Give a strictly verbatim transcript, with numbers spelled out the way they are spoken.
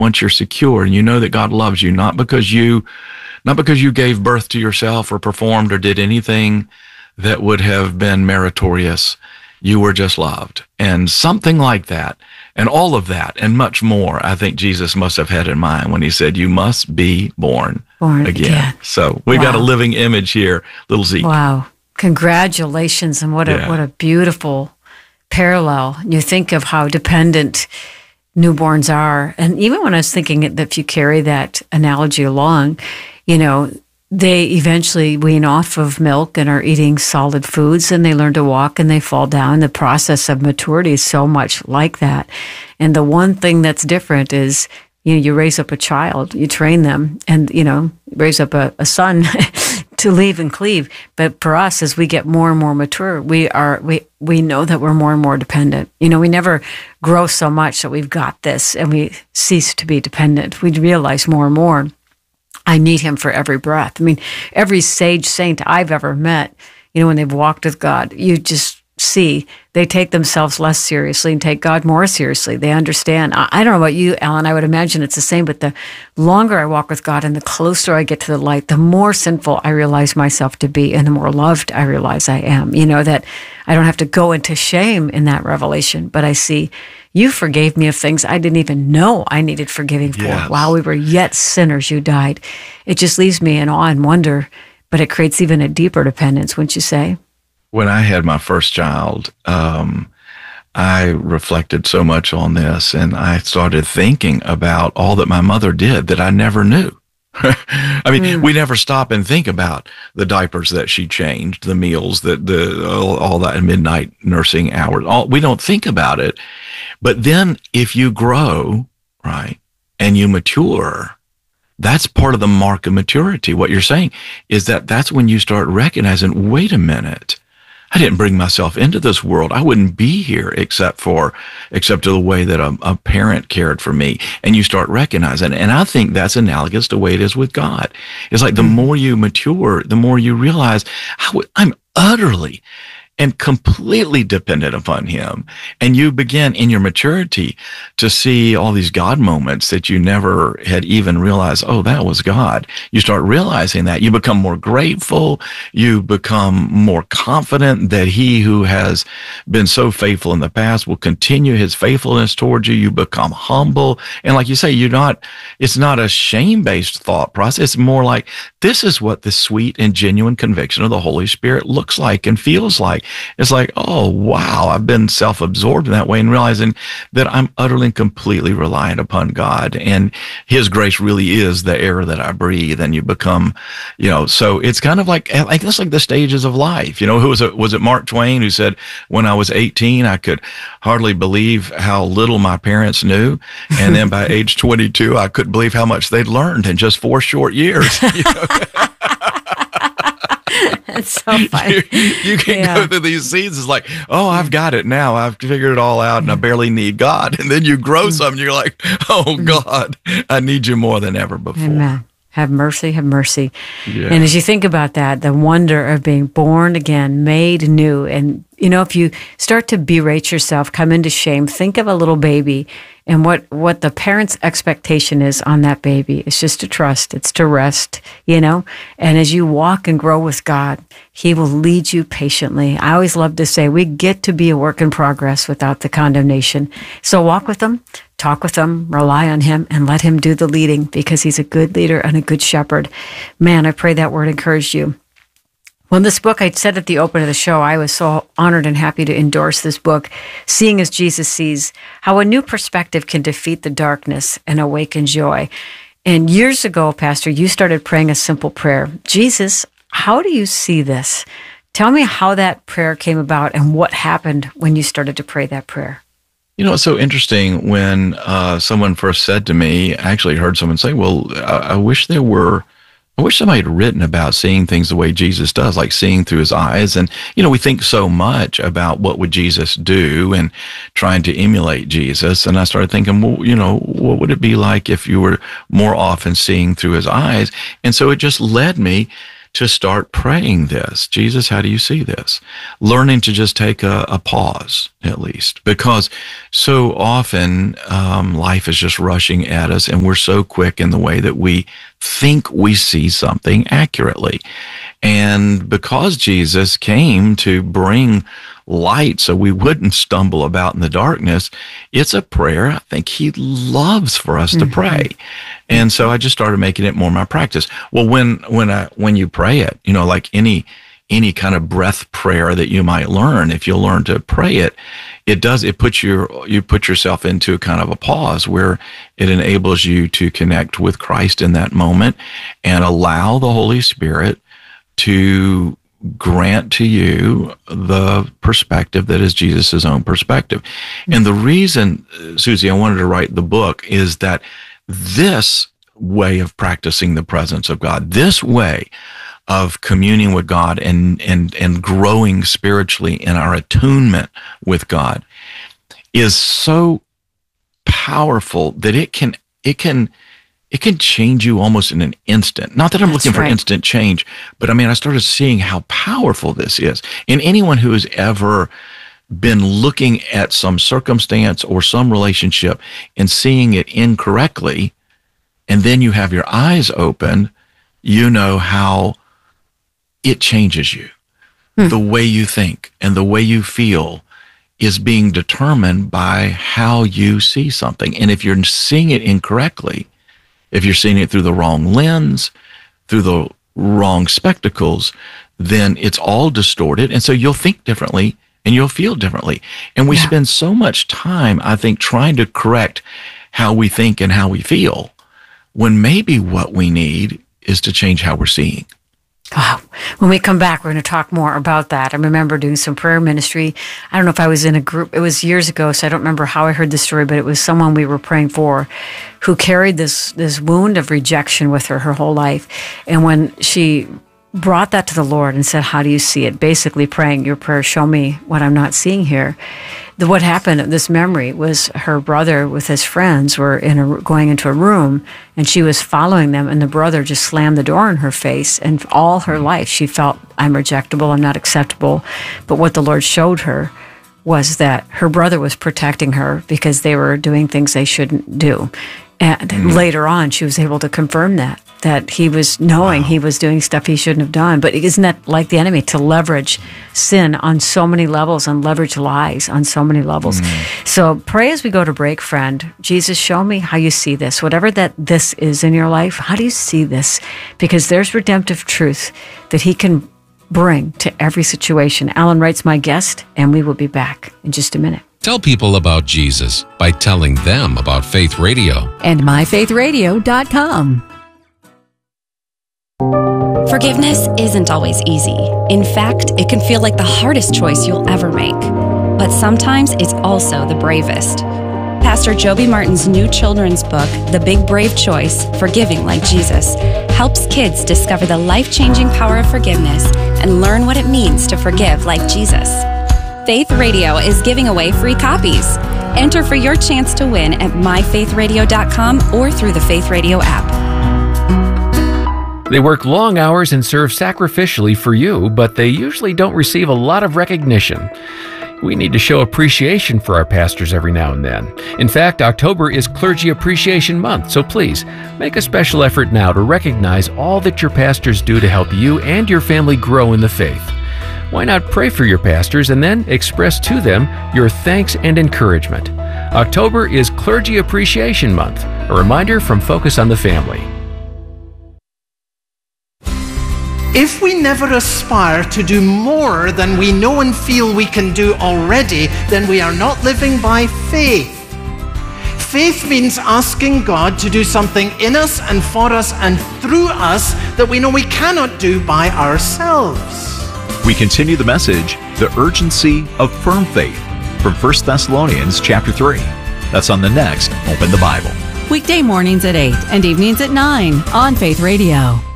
once you're secure and you know that God loves you, not because you, not because you gave birth to yourself or performed or did anything that would have been meritorious, you were just loved. And something like that, and all of that, and much more, I think Jesus must have had in mind when he said, you must be born, born again. again. So we've Wow. got a living image here, little Zeke. Wow. Congratulations. And what a, Yeah. what a beautiful parallel. You think of how dependent newborns are. And even when I was thinking that if you carry that analogy along, you know, they eventually wean off of milk and are eating solid foods, and they learn to walk and they fall down. The process of maturity is so much like that. And the one thing that's different is, you know, you raise up a child, you train them, and, you know, raise up a, a son to leave and cleave. But for us, as we get more and more mature, we are we we know that we're more and more dependent. You know, we never grow so much that we've got this and we cease to be dependent. We realize more and more, I need him for every breath. I mean, every sage saint I've ever met, you know, when they've walked with God, you just see they take themselves less seriously and take God more seriously. They understand. I, I don't know about you, Alan. I would imagine it's the same, but the longer I walk with God and the closer I get to the light, the more sinful I realize myself to be and the more loved I realize I am. You know, that I don't have to go into shame in that revelation, but I see you forgave me of things I didn't even know I needed forgiving for. Yes. While we were yet sinners, you died. It just leaves me in awe and wonder, but it creates even a deeper dependence, wouldn't you say? When I had my first child, um, I reflected so much on this, and I started thinking about all that my mother did that I never knew. I mean, mm. we never stop and think about the diapers that she changed, the meals, that the all, all that midnight nursing hours. All, we don't think about it. But then if you grow, right, and you mature, that's part of the mark of maturity. What you're saying is that that's when you start recognizing, wait a minute, I didn't bring myself into this world. I wouldn't be here except for, except to the way that a, a parent cared for me. And you start recognizing, and I think that's analogous to the way it is with God. It's like the more you mature, the more you realize, I'm utterly and completely dependent upon him. And you begin in your maturity to see all these God moments that you never had even realized, oh, that was God. You start realizing that. You become more grateful. You become more confident that he who has been so faithful in the past will continue his faithfulness towards you. You become humble. And like you say, you're not, it's not a shame-based thought process. It's more like, this is what the sweet and genuine conviction of the Holy Spirit looks like and feels like. It's like, oh, wow, I've been self-absorbed in that way, and realizing that I'm utterly and completely reliant upon God, and his grace really is the air that I breathe. And you become, you know, so it's kind of like, like that's like the stages of life. You know, who was it? Was it Mark Twain who said, when I was eighteen, I could hardly believe how little my parents knew. And then by age twenty-two, I couldn't believe how much they'd learned in just four short years. You know? It's so funny. You, you can yeah. go through these scenes. It's like, oh, I've got it now. I've figured it all out, and I barely need God. And then you grow mm. some, and you're like, oh, God, I need you more than ever before. Amen. Have mercy, have mercy. Yeah. And as you think about that, the wonder of being born again, made new, and, you know, if you start to berate yourself, come into shame, think of a little baby and what, what the parent's expectation is on that baby. It's just to trust. It's to rest, you know. And as you walk and grow with God, he will lead you patiently. I always love to say we get to be a work in progress without the condemnation. So walk with him, talk with him, rely on him, and let him do the leading, because he's a good leader and a good shepherd. Man, I pray that word encouraged you. Well, this book, I said at the open of the show, I was so honored and happy to endorse this book, Seeing as Jesus Sees, How a New Perspective Can Defeat the Darkness and Awaken Joy. And years ago, Pastor, you started praying a simple prayer. Jesus, how do you see this? Tell me how that prayer came about and what happened when you started to pray that prayer. You know, it's so interesting when uh, someone first said to me, I actually heard someone say, well, I, I wish there were I wish somebody had written about seeing things the way Jesus does, like seeing through his eyes. And, you know, we think so much about what would Jesus do and trying to emulate Jesus. And I started thinking, well, you know, what would it be like if you were more often seeing through his eyes? And so it just led me to start praying this. Jesus, how do you see this? Learning to just take a, a pause, at least, because so often um, life is just rushing at us, and we're so quick in the way that we think we see something accurately. And because Jesus came to bring light so we wouldn't stumble about in the darkness, it's a prayer I think he loves for us mm-hmm. to pray. And so I just started making it more my practice. Well, when when I when you pray it, you know, like any any kind of breath prayer that you might learn, if you learn to pray it, it does it puts your you put yourself into a kind of a pause where it enables you to connect with Christ in that moment and allow the Holy Spirit to grant to you the perspective that is Jesus' own perspective. Mm-hmm. And the reason, Susie, I wanted to write the book is that this way of practicing the presence of God, this way of communing with God and, and, and growing spiritually in our attunement with God is so powerful that it can, it can, it can change you almost in an instant. Not that I'm That's looking for right. instant change, but I mean, I started seeing how powerful this is. And anyone who has ever been looking at some circumstance or some relationship and seeing it incorrectly, and then you have your eyes open, you know how it changes you. Hmm. The way you think and the way you feel is being determined by how you see something. And if you're seeing it incorrectly, if you're seeing it through the wrong lens, through the wrong spectacles, then it's all distorted. And so you'll think differently and you'll feel differently. And we yeah. spend so much time, I think, trying to correct how we think and how we feel, when maybe what we need is to change how we're seeing. Wow. When we come back, we're going to talk more about that. I remember doing some prayer ministry. I don't know if I was in a group. It was years ago, so I don't remember how I heard the story, but it was someone we were praying for who carried this, this wound of rejection with her her whole life. And when she brought that to the Lord and said, how do you see it? Basically praying, your prayer, show me what I'm not seeing here. The, what happened, this memory, was her brother with his friends were in a, going into a room, and she was following them, and the brother just slammed the door in her face. And all her life, she felt, I'm rejectable, I'm not acceptable. But what the Lord showed her was that her brother was protecting her because they were doing things they shouldn't do. And mm-hmm. later on, she was able to confirm that, that he was knowing wow. he was doing stuff he shouldn't have done. But isn't that like the enemy, to leverage sin on so many levels and leverage lies on so many levels? Mm-hmm. So pray as we go to break, friend. Jesus, show me how you see this. Whatever that this is in your life, how do you see this? Because there's redemptive truth that he can bring to every situation. Alan Wright's my guest, and we will be back in just a minute. Tell people about Jesus by telling them about Faith Radio. And my faith radio dot com. Forgiveness isn't always easy. In fact, it can feel like the hardest choice you'll ever make. But sometimes it's also the bravest. Pastor Joby Martin's new children's book, The Big Brave Choice, Forgiving Like Jesus, helps kids discover the life-changing power of forgiveness and learn what it means to forgive like Jesus. Faith Radio is giving away free copies. Enter for your chance to win at my faith radio dot com or through the Faith Radio app. They work long hours and serve sacrificially for you, but they usually don't receive a lot of recognition. We need to show appreciation for our pastors every now and then. In fact, October is Clergy Appreciation Month, so please make a special effort now to recognize all that your pastors do to help you and your family grow in the faith. Why not pray for your pastors and then express to them your thanks and encouragement? October is Clergy Appreciation Month, a reminder from Focus on the Family. If we never aspire to do more than we know and feel we can do already, then we are not living by faith. Faith means asking God to do something in us and for us and through us that we know we cannot do by ourselves. We continue the message, the urgency of firm faith, from First Thessalonians chapter three. That's on the next Open the Bible. Weekday mornings at eight and evenings at nine on Faith Radio.